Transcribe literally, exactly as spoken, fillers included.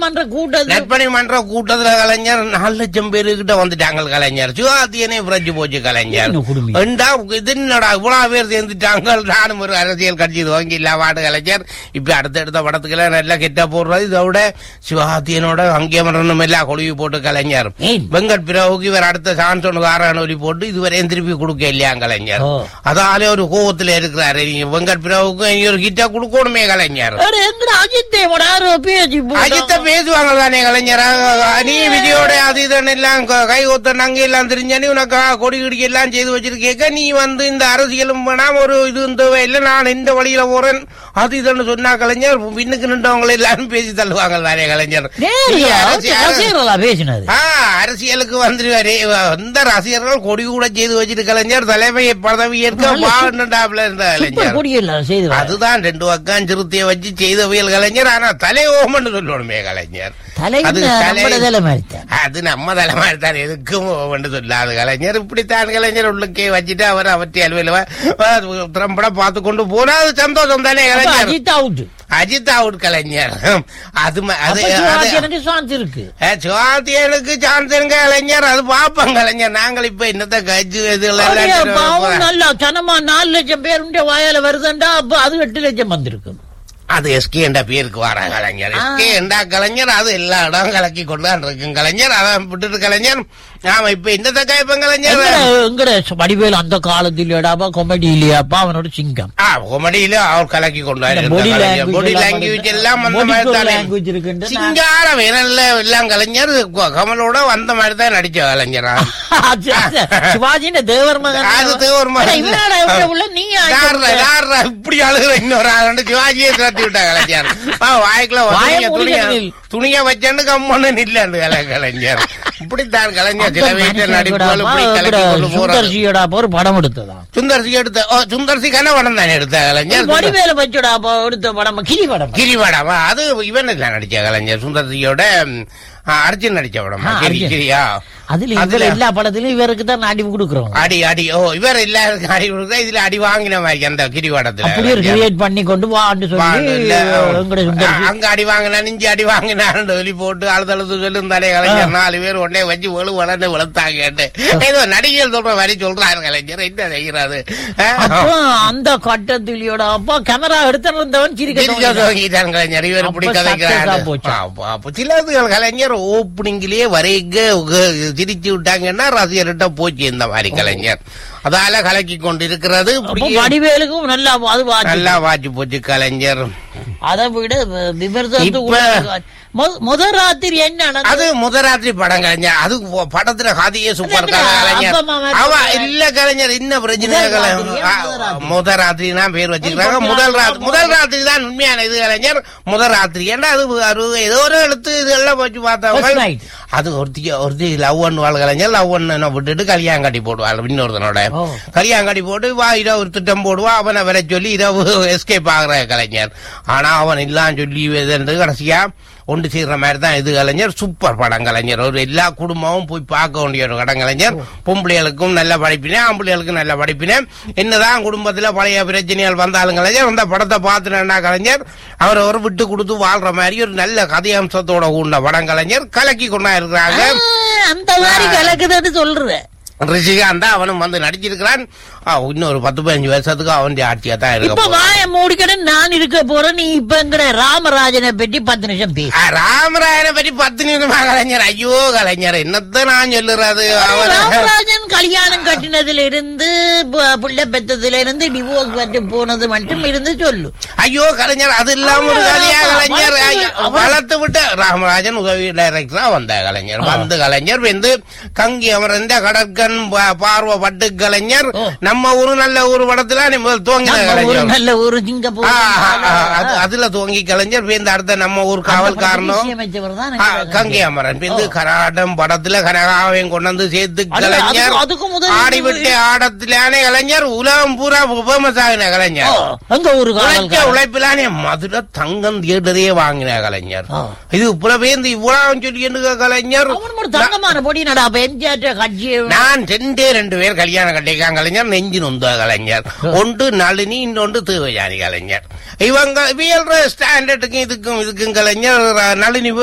மன்ற கூட்டத்தில் நற்பணி மன்ற கூட்டத்துல கலைஞர் நாலு லட்சம் பேரு கிட்ட வந்துட்டாங்க கலைஞர். சிவாத்தியனே புரட்சி போச்சு கலைஞர். இது என்னடா இவ்வளவு பேர் சேர்ந்துட்டாங்க, நானும் ஒரு அரசியல் கட்சி துவங்கி இல்ல வாடு கலைஞர். இப்ப அடுத்தடுத்த படத்துக்கு நல்லா கெட்ட போடுறது. இதோட சிவாத்தியனோட அங்கே மரணம் எல்லாம் கொழுவி போட்டு கலைஞர். வெங்கட் பிரபுக்கு இவர் அடுத்த சான்ஸ் ஒன்று காரணி போட்டு இதுவரையும் திருப்பி கொடுக்க இல்லையா கலைஞர். அதாலே ஒரு கோவத்துல இருக்கிறாரு. வெங்கட் பிரபுக்கு ஒரு கிட்ட கொடுக்கணுமே கலைஞர். அஜித்த பேசுவாங்க தானே கலைஞர். நீ விஜயோட அது இதன் எல்லாம் கை ஒத்த நங்க எல்லாம் தெரிஞ்சானே உனக்கு கொடி கிடிக்க எல்லாம் செய்து வச்சிருக்கேக்க. நீ வந்து இந்த அரசியலும் வேணாம் ஒரு இது இல்ல, நான் இந்த வழியில போறேன் அது இதுன்னு சொன்னா கலைஞர் பின்னுக்கு நின்றவங்க எல்லாரும் பேசி தள்ளுவாங்க தானே கலைஞர். அரசியலுக்கு வந்துருவாரு. இந்த ரசிகர்கள் கொடி கூட செய்து வச்சிருக்க கலைஞர் தலைமையை பதவி ஏற்க பாண்டாப்ல இருந்த கலைஞர். அதுதான் ரெண்டு பக்கம் சிறுத்தையை வச்சு செய்தவியல் கலைஞர். ஆனா தலை ஓமன்னு சொல்லணுமே கலைஞர். அது நம்ம தலைமாரித்தான் எதுக்கும் ஓமன்னு சொல்லாது கலைஞர். இப்படித்தான் கலைஞர் உள்ளுக்கே வச்சுட்டு அவர் அவற்றை அலுவல திறம்பட பார்த்து கொண்டு போனா அது சந்தோஷம் தானே கலைஞர். அஜித் அவுட் கலைஞர். அது சுவாத்தியனுக்கு சான்ஸ் இருங்க கலைஞர். அது பாப்போம் கலைஞர். நாங்கள் இப்ப என்னத்த கட்சி நல்லா சனமா நாலு லட்சம் பேருடைய வாயால வருதுண்டா, அப்ப அது எட்டு லட்சம் வந்திருக்கும். அது எஸ்கே என்ற பேருக்கு வர கலைஞர். எஸ்கே என்றா கலைஞர். அது எல்லா இடம் கலக்கி கொண்டுதான் இருக்கும் கலைஞர். அதான் விட்டுட்டு கலைஞர். ஆமா இப்ப இந்த தக்காய்ப்ப கலைஞர் வடிவேல் அந்த காலத்தில் கொமெடி இல்லையாப்பா அவனோட சிங்கம். கொமெடியில அவர் கலக்கி கொண்டாரு. பாடி லாங்குவேஜ் எல்லாம் சிங்கார வேணல்ல எல்லாம் கலைஞர். கமலோட வந்த மாதிரி தான் நடிச்ச கலைஞர். சிவாஜின தேவர் மகன். அது தேவர் மகன். இப்படி அழுகிற இன்னொரு ஆள் சிவாஜியை திரட்டி விட்டா கலைஞர். வாய்க்குள்ள துணிய வச்சேன்னு கம்மன்னு நில்லாண்டு கலைஞர். இப்படித்தான் கலைஞர் சில வீட்டு நடிப்புகள் ஒரு படம் எடுத்ததா சுந்தர்சி எடுத்த சுந்தர்சி கன படம் தானே எடுத்த கலைஞர். வடிவேல வச்சுடா எடுத்த படம் கிரி படம். கிரி படம் அது இவன் தான் நடிச்ச கலைஞர். சுந்தர்சியோட அர்ஜுன் நடிச்ச படம் கிரியா. அதுல இதுல எல்லா படத்திலும் இவருக்கு தான் அடி கொடுக்குறோம். அடி அடி ஓ இவர் எல்லாருக்கும் அடி கொடுக்குறா. இதுல அடி வாங்கின மாதிரி அந்த கிரி படத்துல கிரியேட் பண்ணி கொண்டு வாண்டு சொல்லி அங்க அடி வாங்கினா இஞ்சி அடி வாங்கினான்னு சொல்லி போட்டு அழுதழுது சொல்லிருந்தாலே கலைஞர். நாலு பேர் உடனே வச்சு வெளு வளர்ந்து வெளுத்தாங்க. ஏதோ நடிகர் சொல்ற மாதிரி சொல்றாரு கலைஞர். என்ன செய்யறாரு அந்த கட்டத்திலோட அப்பா கேமரா எடுத்திருந்தவன் சிரிக்கிட்டான் கலைஞர். இவர் இப்படி கதைக்கிறாரு. சிலது கலைஞர் ஓப்பனிங்லயே வரைக்க சிரிச்சு விட்டாங்கன்னா ரசிகர்கிட்ட போச்சு இந்த மாதிரி கலைஞர். அதால கலக்கி கொண்டிருக்கிறது. வடிவேலுக்கும் நல்லா நல்லா வாட்சி போச்சு கலைஞர். அதை விட முதல் ராத்திரி என்ன அது முதல் ராத்திரி படம் கலைஞர். அது படத்துல கதையே சூப்பர் கலைஞர். அவ இல்ல கலைஞர் என்ன பிரச்சனை முதல் ராத்திரி தான் பேர் வச்சிருக்காங்க. முதல் ராத்திரி முதல் ராத்திரி தான் உண்மையான இது கலைஞர். முதல் ராத்திரி ஏன்னா அது ஏதோ ஒரு எழுத்து இதெல்லாம் வச்சு பார்த்தவங்க அது ஒருத்தி ஒருத்தி லவ் பண்ணுவாள் கலைஞர். லவ் பண்ண விட்டுட்டு கல்யாணம் கட்டி போடுவாள். இன்னொருத்தனோட கல்யாணம் கட்டி போட்டு வா இரவு ஒரு திட்டம் போடுவா. அவனை வர சொல்லி இரவு எஸ்கேப் ஆகுற கலைஞர். ஆனா அவன் இல்லான்னு சொல்லி கடைசியா ஒன்று செய்யற மாதிரி தான் இது கலைஞர். சூப்பர் படம் கலைஞர். ஒரு எல்லா குடும்பமும் போய் பார்க்க வேண்டிய ஒரு படம் கலைஞர். பொம்பளைகளுக்கும் நல்ல படிப்பினேன், ஆம்பளைகளுக்கும் நல்ல படிப்பினேன். என்னதான் குடும்பத்துல பழைய பிரச்சனைகள் வந்தாலும் கலைஞர் அந்த படத்தை பார்த்துனா கலைஞர் அவரை ஒரு விட்டு கொடுத்து வாழ்ற மாதிரி ஒரு நல்ல கதையம்சத்தோட கூடின படம் கலைஞர். கலக்கி கொண்டா இருக்கிறாங்க. அந்த மாதிரி கலக்குதுன்னு சொல்றேன். ரிஷிகாந்த் அவனும் வந்து நடிச்சிருக்கிறான். இன்னொரு பத்து பதினஞ்சு வருஷத்துக்கு அவன் ஆட்சியா தான் இருக்க. வாய மூடிக்கணும் நான் இருக்க போறேன். நீ இப்ப ராமராஜனை பற்றி பத்து நிமிஷம் பேச. ராமராஜனை பற்றி பத்து நிமிஷமா கலைஞர். ஐயோ கலைஞர் என்னத்த நான் சொல்லுறது. ராமராஜன் கல்யாணம் கட்டினதுல இருந்து புள்ள பெத்ததுல இருந்து டிவோர்ஸ் பற்றி போனது மட்டும் இருந்து சொல்லு. ஐயோ கலைஞர் அது இல்லாம ஒரு கலையா கலைஞர் வளர்த்து விட்டு ராமராஜன் உதவி டைரக்டரா வந்த கலைஞர். வந்து கலைஞர் வந்து கங்கி அமர்ந்த கடற்கன் பார்வை பட்டு கலைஞர். நம்ம ஊரு நல்ல ஊரு படத்துல துவங்கின கலைஞர். நல்ல ஊரு சிங்கப்பூர் அதுல துவங்கி கலைஞர் பேருந்து அடுத்த நம்ம ஊர் காவல் காரணம் கங்கை அமரன் பேருந்து கராட்டம் படத்துல கனகாவையும் கொண்டு வந்து சேர்த்து கலைஞர் ஆடிவிட்டு ஆடத்திலானே கலைஞர் உலகம் பூரா ஃபேமஸ் ஆகின கலைஞர். உழைப்பிலானே மதுரை தங்கம் தியேட்டரே வாங்கின கலைஞர். இது புல பேருந்து இவ்வளவு சொல்லி என்ன கலைஞர். நான் ரெண்டே ரெண்டு பேர் கல்யாணம் கட்டிக்காங்க கலைஞர். நெஞ்சு நொந்த கலைஞர். ஒன்று நளினி, இன்னொன்று தேவயானி கலைஞர். இவங்க ஸ்டாண்டர்டுக்கும் இதுக்கும் இதுக்கும் கலைஞர் நளினி